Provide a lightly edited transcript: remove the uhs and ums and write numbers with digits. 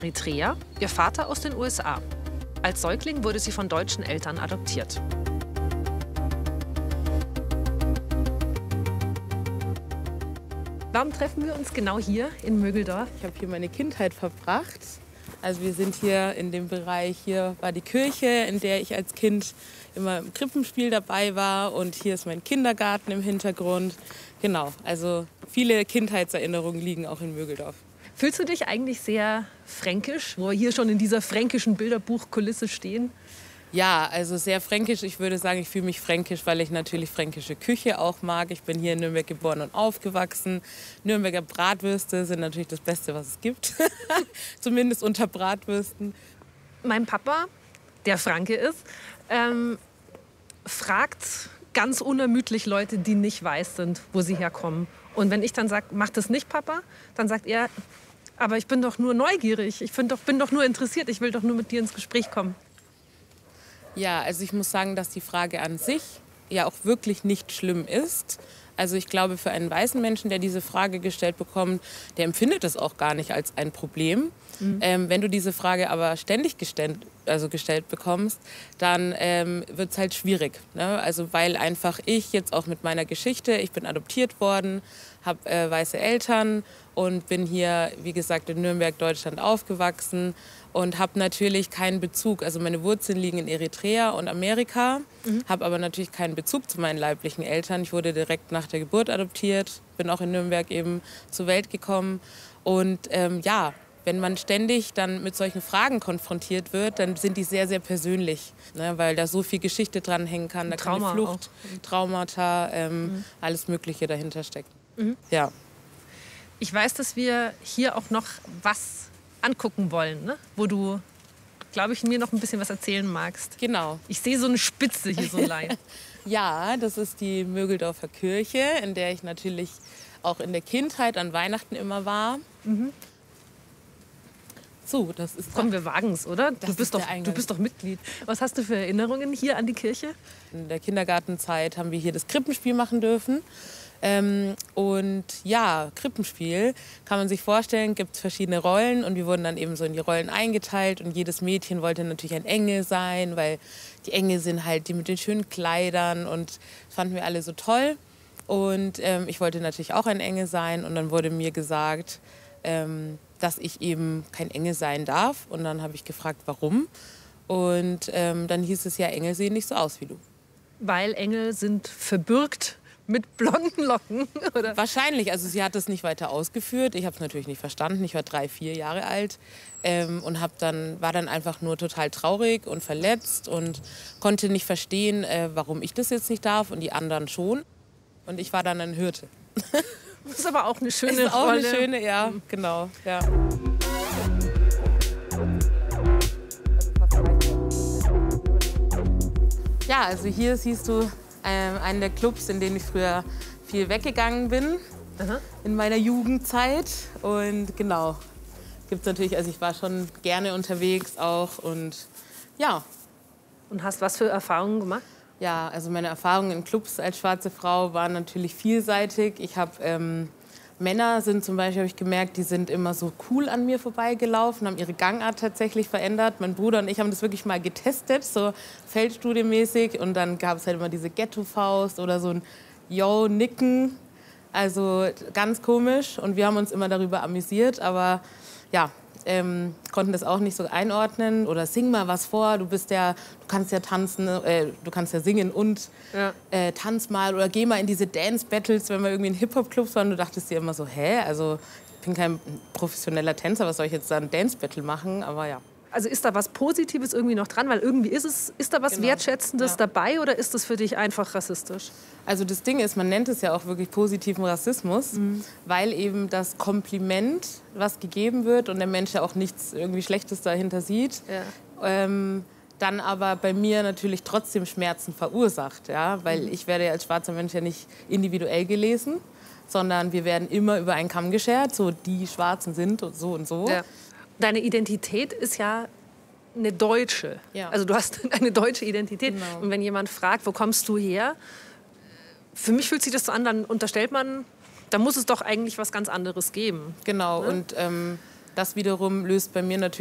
Eritrea, ihr Vater aus den USA. Als Säugling wurde sie von deutschen Eltern adoptiert. Warum treffen wir uns genau hier in Mögeldorf? Ich habe hier meine Kindheit verbracht. Also wir sind hier in dem Bereich, hier war die Kirche, in der ich als Kind immer im Krippenspiel dabei war. Und hier ist mein Kindergarten im Hintergrund. Genau, also viele Kindheitserinnerungen liegen auch in Mögeldorf. Fühlst du dich eigentlich sehr fränkisch, wo wir hier schon in dieser fränkischen Bilderbuchkulisse stehen? Ja, also sehr fränkisch. Ich würde sagen, ich fühle mich fränkisch, weil ich natürlich fränkische Küche auch mag. Ich bin hier in Nürnberg geboren und aufgewachsen. Nürnberger Bratwürste sind natürlich das Beste, was es gibt. Zumindest unter Bratwürsten. Mein Papa, der Franke ist, fragt ganz unermüdlich Leute, die nicht weiß sind, wo sie herkommen. Und wenn ich dann sage, mach das nicht, Papa, dann sagt er, aber ich bin doch nur neugierig, bin doch nur interessiert, ich will doch nur mit dir ins Gespräch kommen. Ja, also ich muss sagen, dass die Frage an sich ja auch wirklich nicht schlimm ist. Also ich glaube, für einen weißen Menschen, der diese Frage gestellt bekommt, der empfindet es auch gar nicht als ein Problem. Wenn du diese Frage aber ständig gestellt bekommst, dann wird es halt schwierig. Ne? Also weil einfach ich jetzt auch mit meiner Geschichte, ich bin adoptiert worden, habe weiße Eltern und bin hier, wie gesagt, in Nürnberg, Deutschland aufgewachsen und habe natürlich keinen Bezug. Also meine Wurzeln liegen in Eritrea und Amerika, habe aber natürlich keinen Bezug zu meinen leiblichen Eltern. Ich wurde direkt nach der Geburt adoptiert, bin auch in Nürnberg eben zur Welt gekommen. Und ja, wenn man ständig dann mit solchen Fragen konfrontiert wird, dann sind die sehr, sehr persönlich, ne, weil da so viel Geschichte dranhängen kann. Da kann eine Flucht, Traumata, alles Mögliche dahinter steckt. Ja. Ich weiß, dass wir hier auch noch was angucken wollen, ne? Wo du, glaube ich, mir noch ein bisschen was erzählen magst. Genau. Ich sehe so eine Spitze hier so leicht. Ja, das ist die Mögeldorfer Kirche, in der ich natürlich auch in der Kindheit an Weihnachten immer war. So, das ist Komm, wir wagen es, oder? Du bist Eingang. doch Mitglied. Was hast du für Erinnerungen hier an die Kirche? In der Kindergartenzeit haben wir hier das Krippenspiel machen dürfen. Und ja, Krippenspiel kann man sich vorstellen, gibt es verschiedene Rollen und wir wurden dann eben so in die Rollen eingeteilt und jedes Mädchen wollte natürlich ein Engel sein, weil die Engel sind halt die mit den schönen Kleidern und das fanden wir alle so toll. Und ich wollte natürlich auch ein Engel sein und dann wurde mir gesagt, dass ich eben kein Engel sein darf und dann habe ich gefragt, warum. Und dann hieß es ja, Engel sehen nicht so aus wie du. Weil Engel sind verbürgt mit blonden Locken, oder? Wahrscheinlich. Also sie hat es nicht weiter ausgeführt. Ich habe es natürlich nicht verstanden. Ich war 3, 4 Jahre alt und war dann einfach nur total traurig und verletzt und konnte nicht verstehen, warum ich das jetzt nicht darf und die anderen schon. Und ich war dann ein Hirte. Das ist aber auch eine schöne ist auch Rolle. Eine schöne, ja, genau. Ja. Ja, also hier siehst du einen der Clubs, in denen ich früher viel weggegangen bin, in meiner Jugendzeit. Und genau, gibt's natürlich, also ich war schon gerne unterwegs auch und ja. Und hast was für Erfahrungen gemacht? Ja, also meine Erfahrungen in Clubs als schwarze Frau waren natürlich vielseitig. Ich habe Männer sind zum Beispiel, habe ich gemerkt, die sind immer so cool an mir vorbeigelaufen, haben ihre Gangart tatsächlich verändert. Mein Bruder und ich haben das wirklich mal getestet, so feldstudiemäßig. Und dann gab es halt immer diese Ghetto-Faust oder so ein Yo-Nicken. Also ganz komisch. Und wir haben uns immer darüber amüsiert, aber ja, konnten das auch nicht so einordnen. Oder sing mal was vor, du kannst ja tanzen, du kannst ja singen und tanz mal oder geh mal in diese Dance-Battles, wenn wir irgendwie in Hip-Hop-Clubs waren. Du dachtest dir immer so, also ich bin kein professioneller Tänzer, was soll ich jetzt da ein Dance-Battle machen? Aber ja. Also ist da was Positives irgendwie noch dran? Weil irgendwie ist da was Wertschätzendes dabei oder ist das für dich einfach rassistisch? Also das Ding ist, man nennt es ja auch wirklich positiven Rassismus, weil eben das Kompliment, was gegeben wird und der Mensch ja auch nichts irgendwie Schlechtes dahinter sieht, dann aber bei mir natürlich trotzdem Schmerzen verursacht. Ja? Weil ich werde ja als schwarzer Mensch ja nicht individuell gelesen, sondern wir werden immer über einen Kamm geschert, so die Schwarzen sind und so und so. Ja. Deine Identität ist ja eine deutsche. Ja. Also du hast eine deutsche Identität. Genau. Und wenn jemand fragt, wo kommst du her? Für mich fühlt sich das so an, dann unterstellt man, da muss es doch eigentlich was ganz anderes geben. Genau. Ne? Und Das wiederum löst bei mir natürlich